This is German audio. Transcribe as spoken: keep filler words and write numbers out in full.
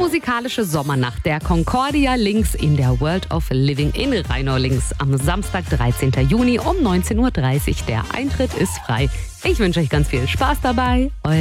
musikalische Sommernacht der Concordia Links in der World of Living in Rhein-Neu-Links am Samstag, dreizehnten Juni um neunzehn Uhr dreißig. Der Eintritt ist frei. Ich wünsche euch ganz viel Spaß dabei. Eure